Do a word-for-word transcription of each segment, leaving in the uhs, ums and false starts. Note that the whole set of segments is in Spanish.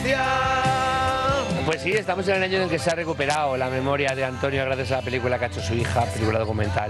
Pues sí, estamos en el año en el que se ha recuperado la memoria de Antonio gracias a la película que ha hecho su hija, película documental,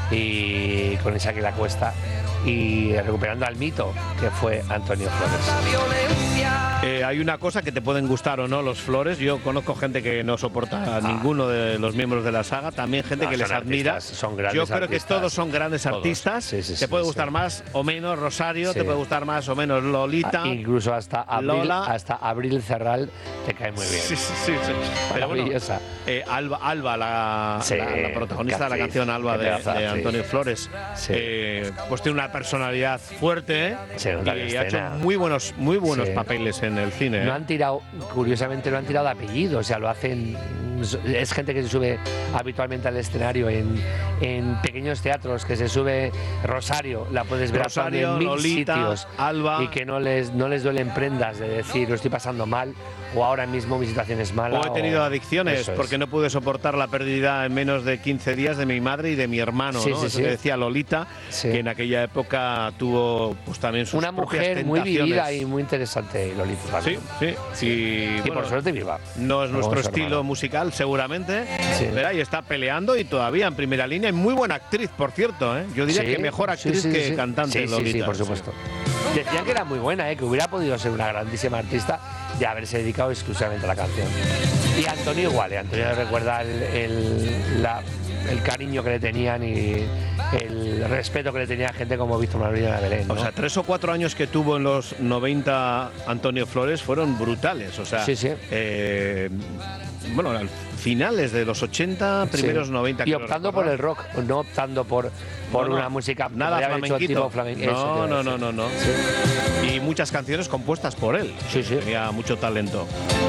y con esa que la cuesta, y recuperando al mito que fue Antonio Flores. Eh, hay una cosa que te pueden gustar o no los Flores. Yo conozco gente que no soporta a ninguno de los miembros de la saga, también gente No, que les son admira. artistas, son grandes Yo creo artistas. que todos son grandes Todos. artistas. Sí, sí, te sí, puede sí. gustar más o menos Rosario, Sí. te puede gustar más o menos Lolita. Ah, incluso hasta Abril, Lola. hasta Abril Cerral te cae muy bien. Sí, sí, sí, sí. Pero bueno, Maravillosa. eh, Alba, Alba la, Sí, la, la protagonista de la qué canción actriz, Alba qué de, pedazo de de actriz. Antonio Flores, Sí. eh, pues tiene una personalidad fuerte, ¿eh? Se nota en y ha hecho escena. muy buenos, muy buenos Sí. papeles en el cine. No ¿eh? han tirado, curiosamente no han tirado de apellido, o sea, lo hacen, es gente que se sube habitualmente al escenario en, en pequeños teatros, que se sube Rosario, la puedes ver actuando Rosario, en mil Lolita, sitios, Alba. y que no les, no les duelen prendas de decir, lo estoy pasando mal, o ahora mismo mi situación es mala. O he tenido o- adicciones Eso es. porque no pude soportar la pérdida en menos de quince días de mi madre y de mi hermano, Sí, ¿no? sí, Eso sí. que decía Lolita, Sí. que en aquella época tuvo pues también sus Una propias mujer muy tentaciones. vivida y muy interesante, Lolita. Sí, también. sí. Y, Y bueno, por suerte viva. no es nuestro Como su estilo hermano. musical, seguramente, Sí. pero ahí está peleando y todavía en primera línea. Y muy buena actriz, por cierto, ¿eh? Yo diría Sí, que mejor sí, actriz sí, que sí. cantante, Sí, sí, Lolita. sí, por supuesto. Decían que era muy buena, ¿eh? Que hubiera podido ser una grandísima artista de haberse dedicado exclusivamente a la canción. Y Antonio igual, ¿eh? Antonio recuerda el, el, la- el cariño que le tenían y el respeto que le tenía gente como Víctor Manuel de la Belén, ¿no? O sea, tres o cuatro años que tuvo en los noventa Antonio Flores fueron brutales. O sea, Sí, sí. eh, bueno, al finales de los ochenta, primeros Sí. noventa. Y quiero optando por recordar. el rock, no optando por, por No, no, una música nada podría haber hecho flamenquito. tipo flamenco. Eso te No, iba a no, decir. no, no, no. Sí. Y muchas canciones compuestas por él. Sí, sí. Tenía mucho talento.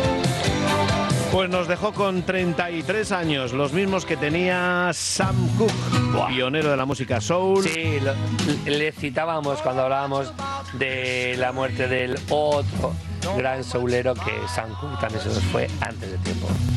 Pues nos dejó con treinta y tres años, los mismos que tenía Sam Cooke, pionero de la música soul. Sí, lo- le citábamos cuando hablábamos de la muerte del otro gran soulero, que Sam Cooke también se nos fue antes de tiempo.